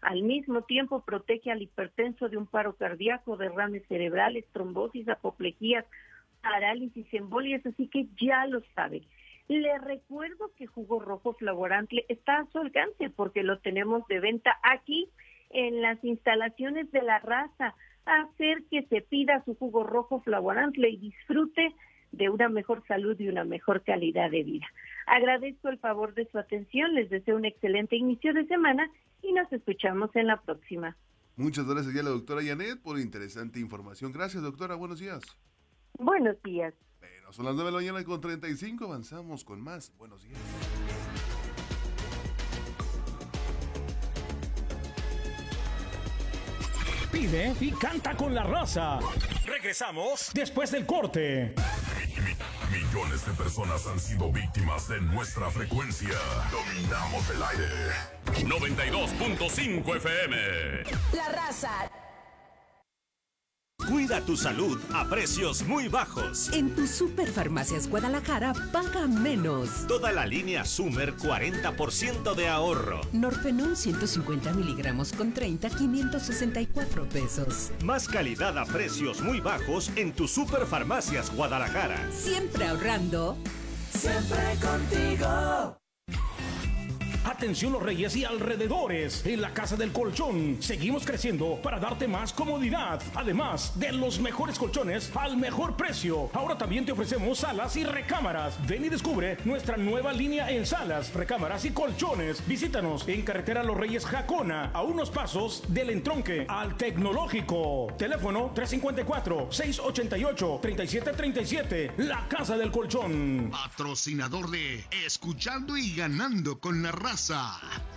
Al mismo tiempo protege al hipertenso de un paro cardíaco, derrames cerebrales, trombosis, apoplejías, parálisis, embolias, así que ya lo sabe. Le recuerdo que Jugo Rojo Flavorantle está a su alcance porque lo tenemos de venta aquí en las instalaciones de La Raza. Hacer que se pida su Jugo Rojo Flavorantle y disfrute de una mejor salud y una mejor calidad de vida. Agradezco el favor de su atención, les deseo un excelente inicio de semana y nos escuchamos en la próxima. Muchas gracias ya a la doctora Janet por interesante información. Gracias, doctora, buenos días. Buenos días. Bueno, son las 9 de la mañana con 35, avanzamos con más. Buenos días. Pide y canta con La Raza. Regresamos después del corte. Millones de personas han sido víctimas de nuestra frecuencia. Dominamos el aire. 92.5 FM. La Raza. Cuida tu salud a precios muy bajos. En tu Superfarmacias Guadalajara paga menos. Toda la línea Sumer 40% de ahorro. Norfenón 150 miligramos con 30, 564 pesos. Más calidad a precios muy bajos en tu Superfarmacias Guadalajara. Siempre ahorrando. Siempre contigo. Atención los Reyes y alrededores. En la Casa del Colchón seguimos creciendo para darte más comodidad. Además de los mejores colchones al mejor precio. Ahora también te ofrecemos salas y recámaras. Ven y descubre nuestra nueva línea en salas, recámaras y colchones. Visítanos en Carretera Los Reyes Jacona, a unos pasos del entronque al Tecnológico. Teléfono 354-688-3737. La Casa del Colchón. Patrocinador de Escuchando y Ganando con La Raza.